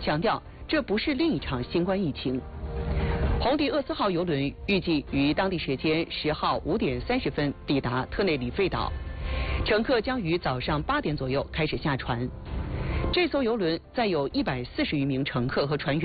强调这不是另一场新冠疫情。红迪厄斯号邮轮预计于当地时间10号5点30分抵达特内里费岛，乘客将于早上8点左右开始下船。这艘邮轮载有140余名乘客和船员。